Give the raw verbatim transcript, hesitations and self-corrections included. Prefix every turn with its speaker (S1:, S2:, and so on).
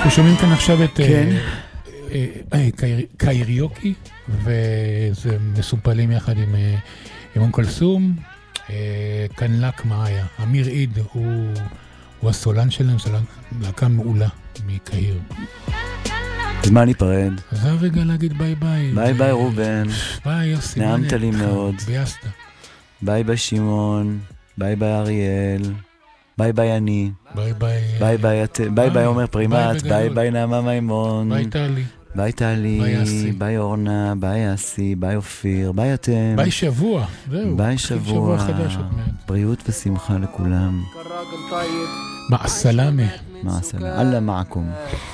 S1: אנחנו שומעים כאן עכשיו את
S2: כן.
S1: קייריוקי, וזה מסופלים יחד עם אום כלסום. כאן לק מאיה, אמיר עיד הוא הסולן שלהם, סולן להקה מעולה מקהיר.
S2: אז מה ניפרד?
S1: אז הרגע להגיד ביי ביי.
S2: ביי ביי רובן.
S1: ביי יוסי.
S2: נעמת לי מאוד.
S1: ביאסת.
S2: ביי ביי שמעון. ביי ביי אריאל. ביי ביי אני.
S1: ביי ביי.
S2: ביי ביי את... ביי ביי עומר פרימט. ביי ביי נעמה מימון.
S1: ביי טלי.
S2: ביי טלי. ביי אורנה. ביי אסי. ביי אופיר. ביי אתם.
S1: ביי שבוע. זהו.
S2: ביי שבוע.
S1: חדש עוד מעט.
S2: בריאות ושמחה לכולם.
S1: מע סלאמה.
S2: מע סלאמה. אללה מעכום.